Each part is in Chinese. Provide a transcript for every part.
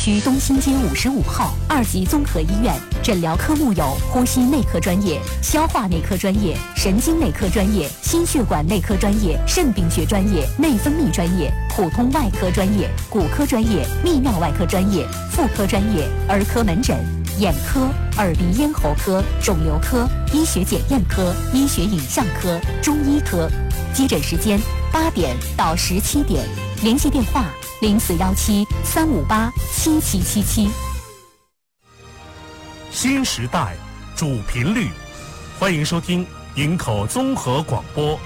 区东兴街55号2级综合医院，诊疗科目有呼吸内科专业、消化内科专业、神经内科专业、心血管内科专业、肾病学专业、内分泌专业、普通外科专业、骨科专业、泌尿外科专业、妇科专业、儿科门诊、眼科、耳鼻咽喉科、肿瘤科、医学检验科、医学影像科、中医科。接诊时间8点到17点，联系电话0417-358-7777。 新时代主频率，欢迎收听营口综合广播。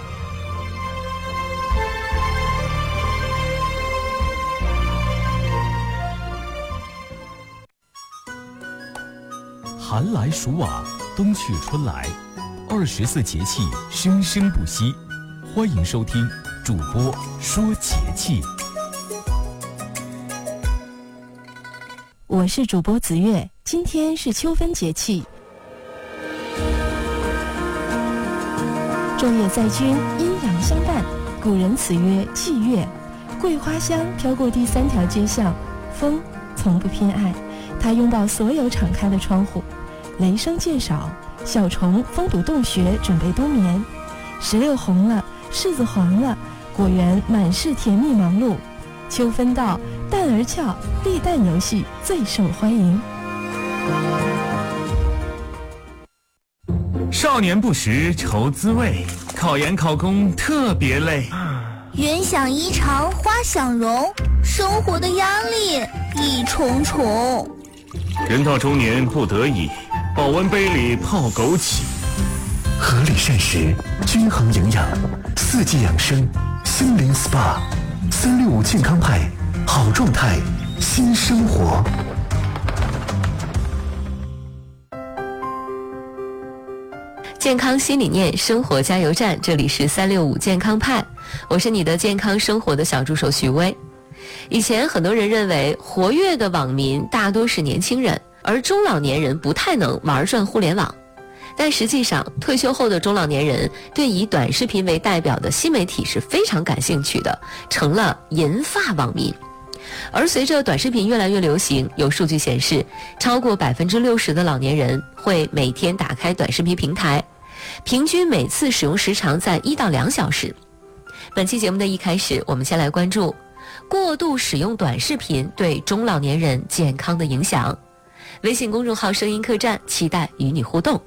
寒来暑往，冬去春来，24节气生生不息。欢迎收听主播说节气。 我是主播子月，今天是秋分节气。昼夜在君，阴阳相伴，古人词曰霁月。桂花香飘过第3条街巷，风从不偏爱，它拥抱所有敞开的窗户。雷声渐少，小虫封堵洞穴，准备冬眠。石榴红了，柿子黄了，果园满是甜蜜忙碌。秋分到，蛋儿俏，立蛋游戏最受欢迎。 少年不识愁滋味，考研考公特别累。 云想衣裳花想容，生活的压力一重重。 人到中年不得已，保温杯里泡枸杞。 合理膳食，均衡营养，4季养生，心灵 SPA，365健康派，好状态，新生活。 健康新理念，生活加油站，这里是365健康派，我是你的健康生活的小助手徐薇。以前很多人认为活跃的网民大多是年轻人，而中老年人不太能玩转互联网。但实际上，退休后的中老年人对以短视频为代表的新媒体是非常感兴趣的，成了银发网民。而随着短视频越来越流行，有数据显示，超过60%的老年人会每天打开短视频平台，平均每次使用时长在1到2小时。本期节目的一开始，我们先来关注过度使用短视频对中老年人健康的影响。微信公众号声音客栈，期待与你互动。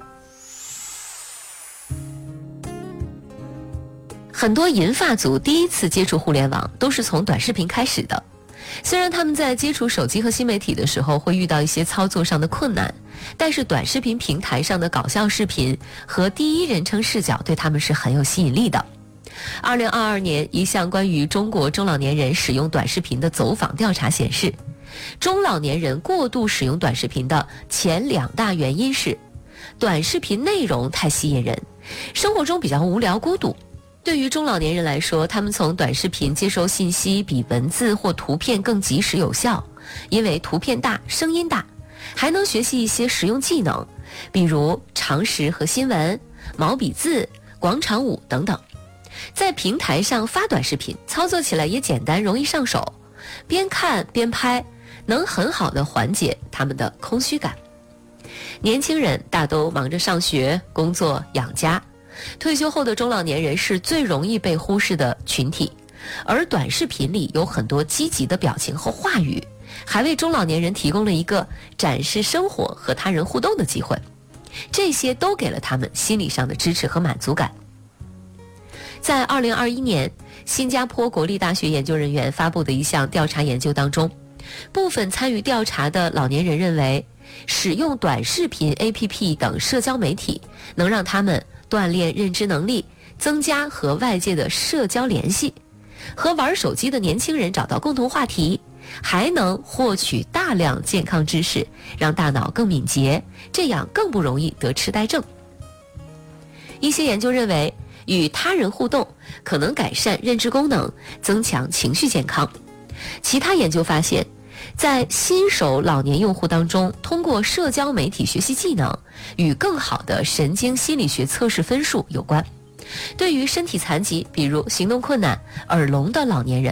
很多银发族第一次接触互联网都是从短视频开始的，虽然他们在接触手机和新媒体的时候会遇到一些操作上的困难，但是短视频平台上的搞笑视频和第一人称视角对他们是很有吸引力的。2022年，一项关于中国中老年人使用短视频的走访调查显示，中老年人过度使用短视频的前2大原因是短视频内容太吸引人，生活中比较无聊孤独。对于中老年人来说，他们从短视频接收信息比文字或图片更及时有效，因为图片大，声音大，还能学习一些实用技能，比如常识和新闻、毛笔字、广场舞等等。在平台上发短视频，操作起来也简单，容易上手，边看边拍，能很好地缓解他们的空虚感。年轻人大都忙着上学、工作、养家，退休后的中老年人是最容易被忽视的群体，而短视频里有很多积极的表情和话语，还为中老年人提供了一个展示生活和他人互动的机会，这些都给了他们心理上的支持和满足感。在2021年，新加坡国立大学研究人员发布的一项调查研究当中，部分参与调查的老年人认为，使用短视频 APP 等社交媒体能让他们锻炼认知能力，增加和外界的社交联系，和玩手机的年轻人找到共同话题，还能获取大量健康知识，让大脑更敏捷，这样更不容易得痴呆症。一些研究认为，与他人互动可能改善认知功能，增强情绪健康。其他研究发现，在新手老年用户当中，通过社交媒体学习技能与更好的神经心理学测试分数有关。对于身体残疾，比如行动困难、耳聋的老年人，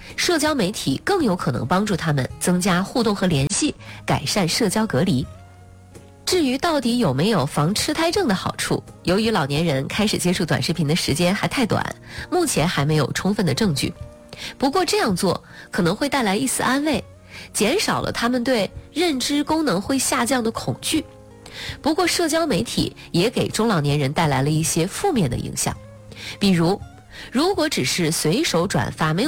社交媒体更有可能帮助他们增加互动和联系，改善社交隔离。至于到底有没有防痴呆症的好处，由于老年人开始接触短视频的时间还太短，目前还没有充分的证据。不过这样做可能会带来一丝安慰，减少了他们对认知功能会下降的恐惧。不过社交媒体也给中老年人带来了一些负面的影响，比如如果只是随手转发没有